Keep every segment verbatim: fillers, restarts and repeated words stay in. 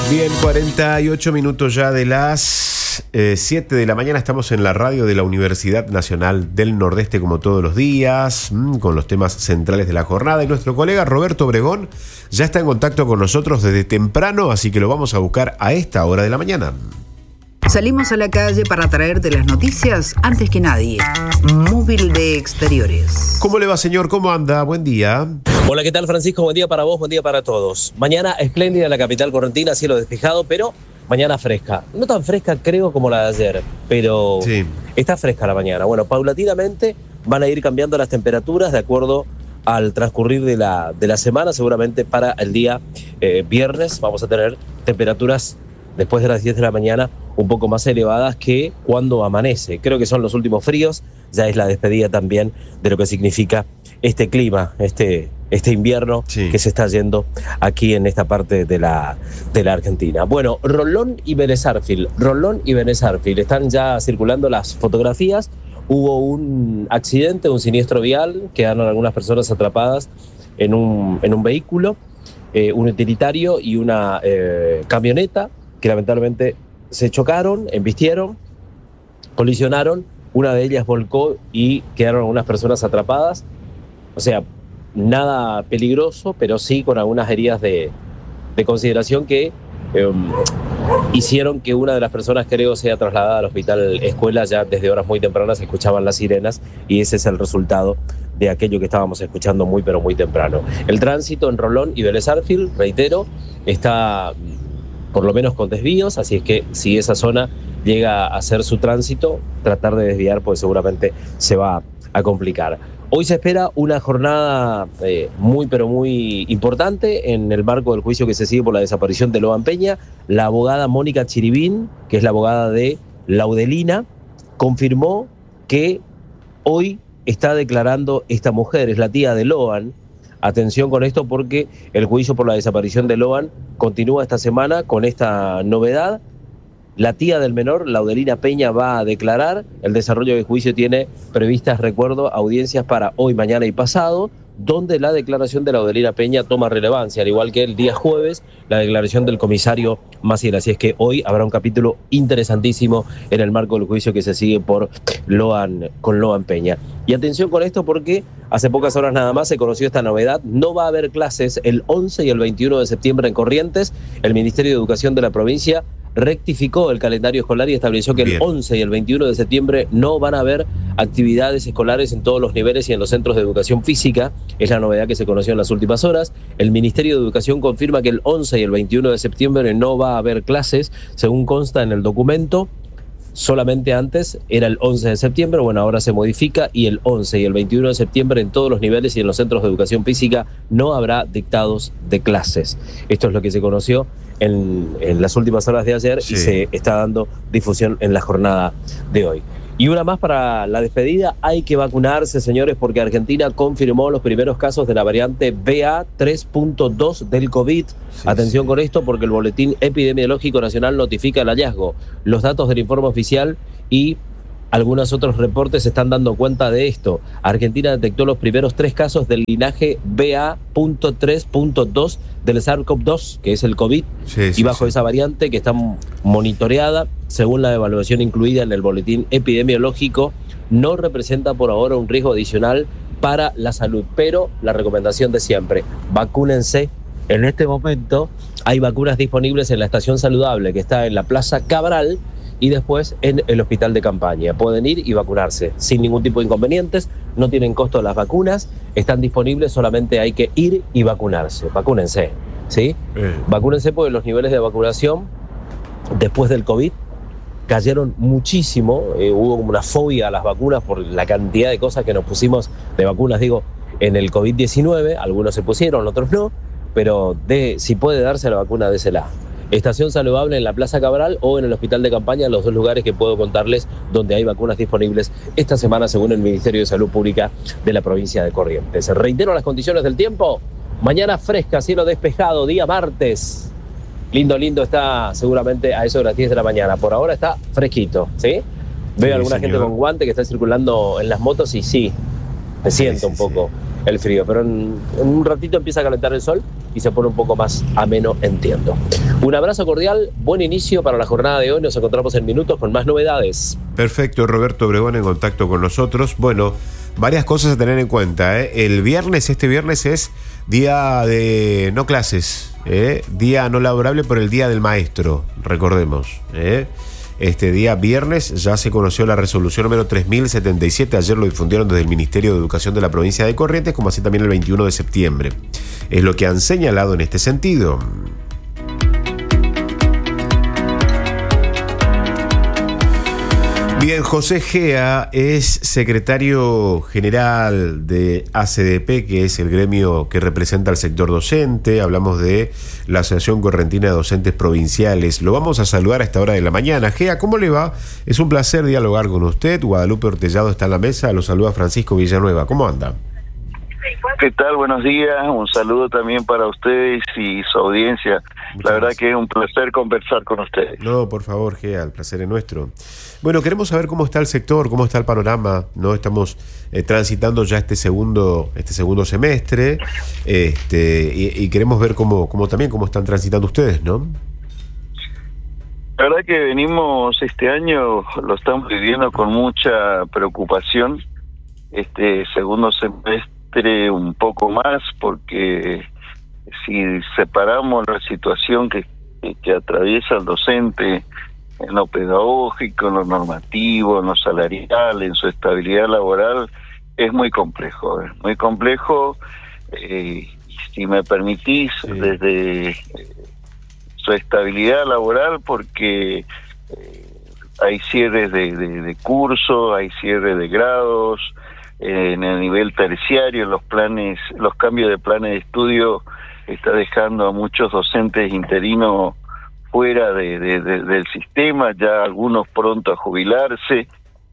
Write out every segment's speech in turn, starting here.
Bien, cuarenta y ocho minutos ya de las eh, siete de la mañana. Estamos en la radio de la Universidad Nacional del Nordeste, como todos los días, mmm, con los temas centrales de la jornada. Y nuestro colega Roberto Obregón ya está en contacto con nosotros desde temprano, así que lo vamos a buscar a esta hora de la mañana. Salimos a la calle para traerte las noticias antes que nadie. Móvil de Exteriores. ¿Cómo le va, señor? ¿Cómo anda? Buen día. Hola, ¿qué tal, Francisco? Buen día para vos, buen día para todos. Mañana espléndida en la capital correntina, cielo despejado, pero mañana fresca. No tan fresca, creo, como la de ayer, pero sí, está fresca la mañana. Bueno, paulatinamente van a ir cambiando las temperaturas de acuerdo al transcurrir de la, de la semana. Seguramente para el día eh, viernes vamos a tener temperaturas después de las diez de la mañana un poco más elevadas que cuando amanece. Creo que son los últimos fríos, ya es la despedida también de lo que significa este clima, este, este invierno sí, que se está yendo aquí en esta parte de la, de la Argentina. Bueno, Rolón y Vélez Sarsfield, Rolón y Vélez Sarsfield, están ya circulando las fotografías. Hubo un accidente, un siniestro vial, quedaron algunas personas atrapadas en un, en un vehículo, eh, un utilitario y una eh, camioneta, que lamentablemente se chocaron, embistieron, colisionaron, una de ellas volcó y quedaron algunas personas atrapadas. O sea, nada peligroso, pero sí con algunas heridas de, de consideración que eh, hicieron que una de las personas, creo, sea trasladada al hospital escuela. Ya desde horas muy tempranas se escuchaban las sirenas y ese es el resultado de aquello que estábamos escuchando muy pero muy temprano. El tránsito en Rolón y Vélez Sarsfield, reitero, está por lo menos con desvíos, así es que si esa zona llega a hacer su tránsito, tratar de desviar, pues seguramente se va a complicar. Hoy se espera una jornada eh, muy pero muy importante en el marco del juicio que se sigue por la desaparición de Loan Peña. La abogada Mónica Chiribín, que es la abogada de Laudelina, confirmó que hoy está declarando esta mujer, es la tía de Loan. Atención con esto porque el juicio por la desaparición de Loan continúa esta semana con esta novedad. La tía del menor, Laudelina Peña, va a declarar. El desarrollo del juicio tiene previstas, recuerdo, audiencias para hoy, mañana y pasado, donde la declaración de Laudelina Peña toma relevancia, al igual que el día jueves, la declaración del comisario Maciel. Así es que hoy habrá un capítulo interesantísimo en el marco del juicio que se sigue por Loan, con Loan Peña. Y atención con esto porque hace pocas horas nada más se conoció esta novedad. No va a haber clases el once y el veintiuno de septiembre en Corrientes. El Ministerio de Educación de la provincia rectificó el calendario escolar y estableció que Bien. el once y el veintiuno de septiembre no van a haber actividades escolares en todos los niveles y en los centros de educación física. Es la novedad que se conoció en las últimas horas. El Ministerio de Educación confirma que el once y el veintiuno de septiembre no va a haber clases, según consta en el documento. Solamente antes era el once de septiembre, bueno, ahora se modifica y el once y el veintiuno de septiembre en todos los niveles y en los centros de educación física no habrá dictados de clases. Esto es lo que se conoció en, en las últimas horas de ayer sí. y se está dando difusión en la jornada de hoy. Y una más para la despedida, hay que vacunarse, señores, porque Argentina confirmó los primeros casos de la variante B A tres punto dos del COVID. Sí, Atención sí. con esto, porque el Boletín Epidemiológico Nacional notifica el hallazgo. Los datos del informe oficial y algunos otros reportes se están dando cuenta de esto. Argentina detectó los primeros tres casos del linaje B A tres punto dos del SARS-CoV dos, que es el COVID, sí, sí, y bajo sí. esa variante que está monitoreada, según la evaluación incluida en el boletín epidemiológico, no representa por ahora un riesgo adicional para la salud. Pero la recomendación de siempre, vacúnense. En este momento hay vacunas disponibles en la estación saludable que está en la Plaza Cabral y después en el hospital de campaña. Pueden ir y vacunarse sin ningún tipo de inconvenientes, no tienen costo las vacunas, están disponibles, solamente hay que ir y vacunarse. Vacúnense, ¿sí? Eh. Vacúnense porque los niveles de vacunación después del COVID cayeron muchísimo, eh, hubo como una fobia a las vacunas por la cantidad de cosas que nos pusimos de vacunas, digo, en el COVID diecinueve, algunos se pusieron, otros no, pero de, si puede darse la vacuna, désela. Estación saludable en la Plaza Cabral o en el hospital de campaña, los dos lugares que puedo contarles donde hay vacunas disponibles esta semana según el Ministerio de Salud Pública de la provincia de Corrientes. Reitero las condiciones del tiempo, mañana fresca, cielo despejado, día martes. Lindo, lindo está seguramente a eso de las diez de la mañana. Por ahora está fresquito, ¿sí? Veo sí, alguna señor. gente con guante que está circulando en las motos y sí, me siento sí, sí, un poco sí. el frío, pero en, en un ratito empieza a calentar el sol y se pone un poco más ameno, entiendo. Un abrazo cordial, buen inicio para la jornada de hoy. Nos encontramos en minutos con más novedades. Perfecto, Roberto Obregón en contacto con nosotros. Bueno, varias cosas a tener en cuenta, ¿eh? El viernes, este viernes es día de no clases, ¿eh? Día no laborable por el Día del Maestro, recordemos, ¿eh? Este día viernes ya se conoció la resolución número tres mil setenta y siete, ayer lo difundieron desde el Ministerio de Educación de la provincia de Corrientes, como así también el veintiuno de septiembre. Es lo que han señalado en este sentido. Bien, José Gea es secretario general de A C D P, que es el gremio que representa al sector docente. Hablamos de la Asociación Correntina de Docentes Provinciales. Lo vamos a saludar a esta hora de la mañana. Gea, ¿cómo le va? Es un placer dialogar con usted. Guadalupe Ortellado está en la mesa. Lo saluda Francisco Villanueva. ¿Cómo anda? ¿Qué tal? Buenos días. Un saludo también para ustedes y su audiencia. Muchas la verdad gracias. Que es un placer conversar con ustedes. No, por favor, Gea, el placer es nuestro. Bueno, queremos saber cómo está el sector, cómo está el panorama, ¿no? Estamos eh, transitando ya este segundo este segundo semestre, este y, y queremos ver cómo, cómo también cómo están transitando ustedes, ¿no? La verdad que venimos este año, lo estamos viviendo con mucha preocupación. Este segundo semestre un poco más, porque si separamos la situación que, que, que atraviesa el docente en lo pedagógico, en lo normativo, en lo salarial, en su estabilidad laboral, es muy complejo, es muy complejo. Eh, si me permitís, sí. Desde eh, su estabilidad laboral, porque eh, hay cierres de, de, de cursos, hay cierres de grados, eh, en el nivel terciario, los planes, los cambios de planes de estudio está dejando a muchos docentes interinos fuera de, de, de, del sistema, ya algunos pronto a jubilarse,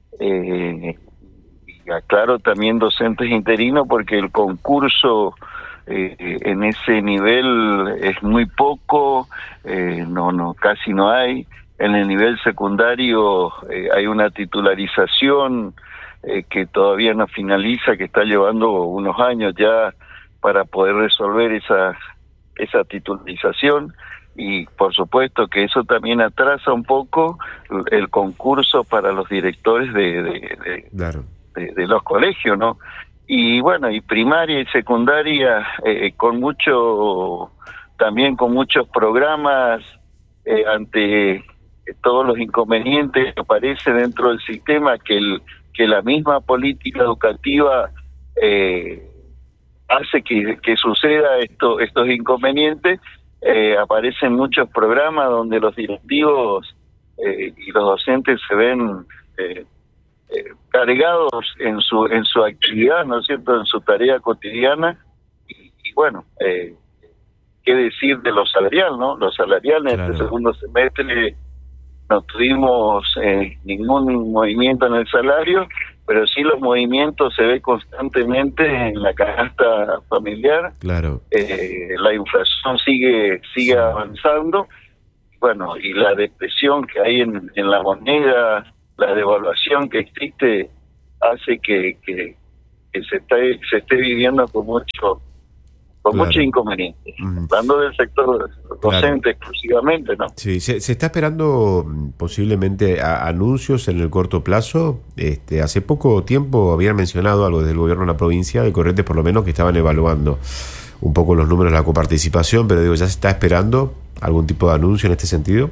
eh, y aclaro también docentes interinos porque el concurso eh, en ese nivel es muy poco, eh, no, no, casi no hay. En el nivel secundario eh, hay una titularización eh, que todavía no finaliza, que está llevando unos años ya para poder resolver esa esa titularización. Y por supuesto que eso también atrasa un poco el concurso para los directores de, de, de, claro. de, de los colegios, ¿no? Y bueno, y primaria y secundaria eh, con mucho, también con muchos programas eh, ante todos los inconvenientes que aparecen dentro del sistema, que el que la misma política educativa eh, hace que, que suceda esto, estos inconvenientes. Eh, aparecen muchos programas donde los directivos eh, y los docentes se ven eh, eh, cargados en su en su actividad, ¿no es cierto?, en su tarea cotidiana. Y, y bueno, eh, qué decir de lo salarial, ¿no? Lo salarial en claro. Este segundo semestre no tuvimos eh, ningún movimiento en el salario, pero sí los movimientos se ve constantemente en la canasta familiar. Claro. Eh, la inflación sigue sigue avanzando. Bueno, y la depresión que hay en, en la moneda, la devaluación que existe, hace que, que, que se esté se esté viviendo con mucho con claro. mucho inconveniente. Mm. Hablando del sector docente claro. exclusivamente, ¿no? Sí, se, se está esperando posiblemente a, anuncios en el corto plazo. Este, hace poco tiempo habían mencionado algo desde el gobierno de la provincia de Corrientes, por lo menos, que estaban evaluando un poco los números de la coparticipación, pero digo, ¿ya se está esperando algún tipo de anuncio en este sentido?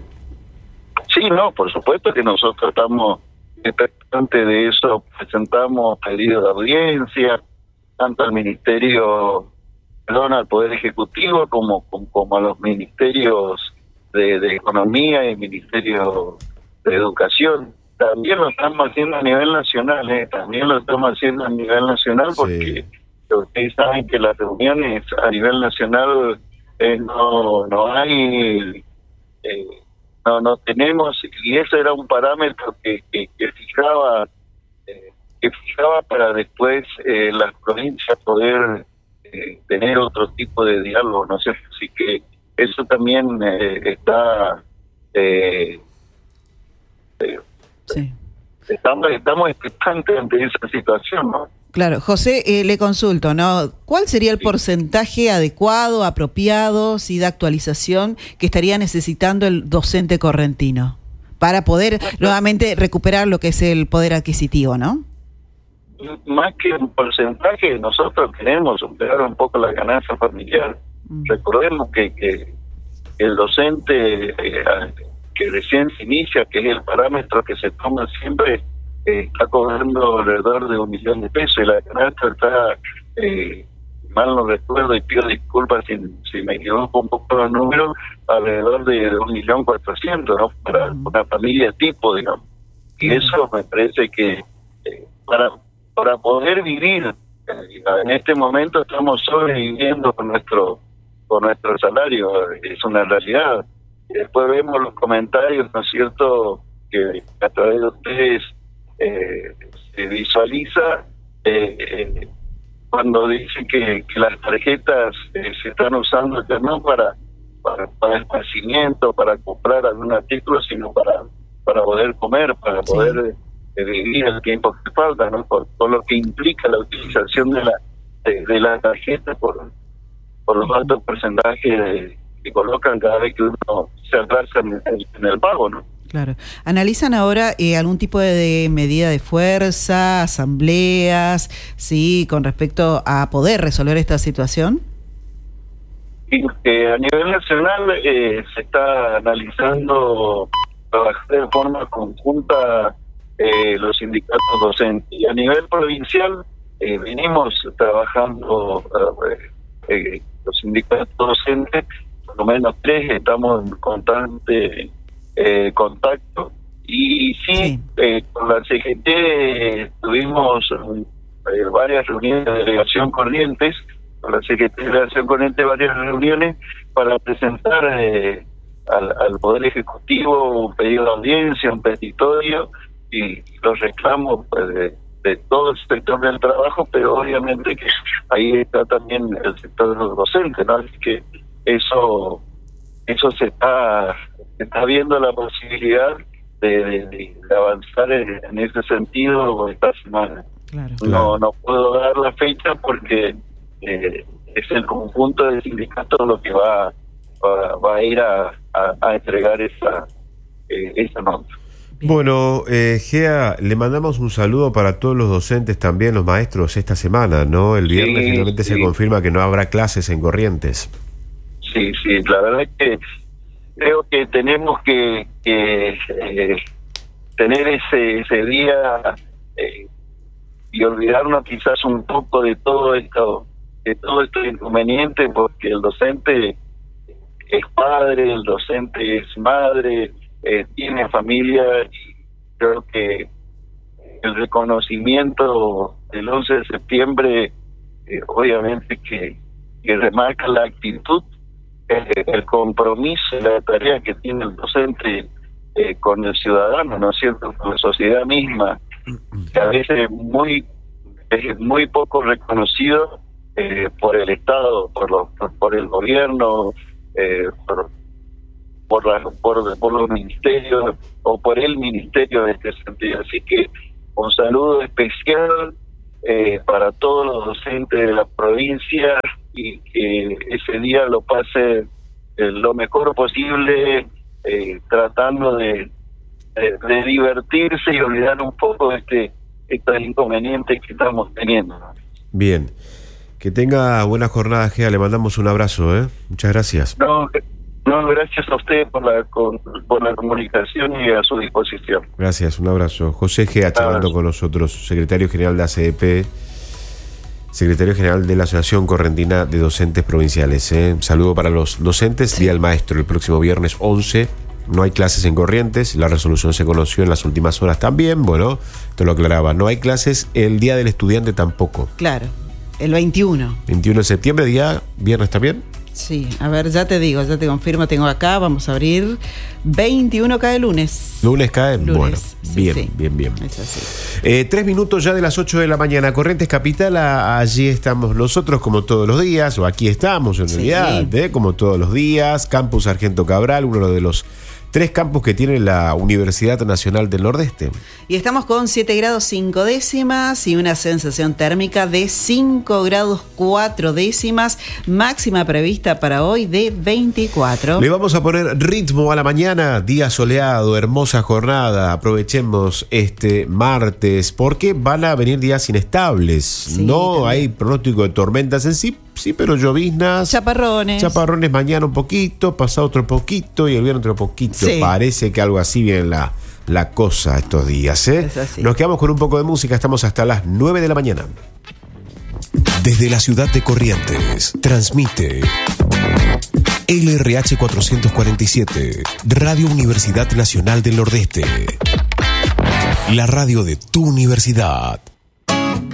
Sí, no, por supuesto que nosotros estamos expectantes de eso. Presentamos pedidos de audiencia, tanto al Ministerio perdón, al Poder Ejecutivo como, como, como a los ministerios de, de Economía y Ministerio de Educación. También lo estamos haciendo a nivel nacional, ¿eh? También lo estamos haciendo a nivel nacional porque sí. Ustedes saben que las reuniones a nivel nacional eh, no no hay, eh, no no tenemos, y ese era un parámetro que, que, que fijaba eh, que fijaba para después eh, las provincias poder Eh, tener otro tipo de diálogo, ¿no sé? Así que eso también eh, está eh, eh, sí. estamos estamos expectantes ante esa situación, ¿no? Claro, José, eh, le consulto, ¿no? ¿Cuál sería el sí. porcentaje adecuado, apropiado, sí, de actualización que estaría necesitando el docente correntino para poder nuevamente recuperar lo que es el poder adquisitivo, ¿no? Más que un porcentaje, nosotros queremos superar un poco la ganancia familiar. Mm. Recordemos que, que el docente eh, que recién se inicia, que es el parámetro que se toma siempre, eh, está cobrando alrededor de un millón de pesos y la canasta está, eh, mal no recuerdo y pido disculpas si, si me equivoco un poco los números, alrededor de un millón cuatrocientos, ¿no? Para una familia tipo, digamos. Y eso me parece que eh, para para poder vivir, eh, en este momento estamos sobreviviendo con nuestro con nuestro salario, es una realidad. Y después vemos los comentarios, ¿no es cierto?, que a través de ustedes eh, se visualiza eh, eh, cuando dicen que, que las tarjetas eh, se están usando no para, para para esparcimiento, para comprar algún artículo, sino para para poder comer, para sí. poder eh, vivir el tiempo que falta, ¿no? Por, por lo que implica la utilización de la de, de la tarjeta por por los altos porcentajes de, que colocan cada vez que uno se atrasa en el, en el pago, ¿no? Claro. ¿Analizan ahora eh, algún tipo de, de medida de fuerza, asambleas, sí, con respecto a poder resolver esta situación? Sí, eh, a nivel nacional eh, se está analizando trabajar de forma conjunta eh, los sindicatos docentes. Y a nivel provincial eh, venimos trabajando eh, eh, los sindicatos docentes, por lo menos tres, estamos en constante eh, contacto. Y sí, sí. Eh, con la C G T eh, tuvimos eh, varias reuniones de delegación Corrientes, con la C G T de delegación Corrientes varias reuniones para presentar eh, al, al Poder Ejecutivo un pedido de audiencia, un petitorio y los reclamos pues, de, de todo el sector del trabajo, pero obviamente que ahí está también el sector de los docentes, ¿no? Así que eso eso se está, se está viendo la posibilidad de, de, de avanzar en, en ese sentido esta semana. Claro. No, no puedo dar la fecha porque eh, es el conjunto de sindicatos lo que va, va, va a ir a, a, a entregar esa, eh, esa nota. Bueno, eh, Gea, le mandamos un saludo para todos los docentes, también los maestros esta semana, ¿no? El viernes sí, finalmente sí. se confirma que no habrá clases en Corrientes. Sí, sí, la verdad es que creo que tenemos que, que eh, tener ese, ese día eh, y olvidarnos quizás un poco de todo esto, de todo esto inconveniente, porque el docente es padre, el docente es madre, eh, tiene familia, y creo que el reconocimiento del once de septiembre eh, obviamente que, que remarca la actitud, eh, el compromiso y la tarea que tiene el docente eh, con el ciudadano, ¿no es cierto?, con la sociedad misma, que a veces muy es muy poco reconocido eh, por el Estado, por, los, por, por el gobierno, eh, por Por, la, por, por los ministerios o por el ministerio en este sentido. Así que un saludo especial eh, para todos los docentes de la provincia y que ese día lo pase eh, lo mejor posible, eh, tratando de, de, de divertirse y olvidar un poco de este, estos inconvenientes que estamos teniendo. Bien. Que tenga buena jornada, Gea. Le mandamos un abrazo, ¿eh? Muchas gracias. No, No, gracias a usted por la con, por la comunicación y a su disposición. Gracias, un abrazo. José Gea charlando con nosotros, secretario general de A C E P, secretario general de la Asociación Correntina de Docentes Provinciales. ¿eh? Saludo para los docentes, Día del Maestro, el próximo viernes once. No hay clases en Corrientes, la resolución se conoció en las últimas horas también. Bueno, te lo aclaraba, no hay clases el Día del Estudiante tampoco. Claro, el veintiuno. veintiuno de septiembre, día viernes también. Sí, a ver, ya te digo, ya te confirmo, tengo acá, vamos a abrir, veintiuno cae lunes. Lunes cae, lunes, bueno, sí, bien, sí. bien, bien. Es así. Eh, tres minutos ya de las ocho de la mañana, Corrientes Capital, a, allí estamos nosotros como todos los días, o aquí estamos en sí. realidad, ¿eh? como todos los días, Campus Sargento Cabral, uno de los tres campus que tiene la Universidad Nacional del Nordeste. Y estamos con siete grados cinco décimas y una sensación térmica de cinco grados cuatro décimas, máxima prevista para hoy de veinticuatro. Le vamos a poner ritmo a la mañana, día soleado, hermosa jornada. Aprovechemos este martes porque van a venir días inestables. Sí, no también hay pronóstico de tormentas en sí, sí, pero lloviznas. Chaparrones. Chaparrones mañana un poquito, pasado otro poquito y el viernes otro poquito. Sí. Parece que algo así viene la, la cosa estos días, ¿eh? Nos quedamos con un poco de música, estamos hasta las nueve de la mañana. Desde la ciudad de Corrientes, transmite L R H cuatrocientos cuarenta y siete, Radio Universidad Nacional del Nordeste. La radio de tu universidad.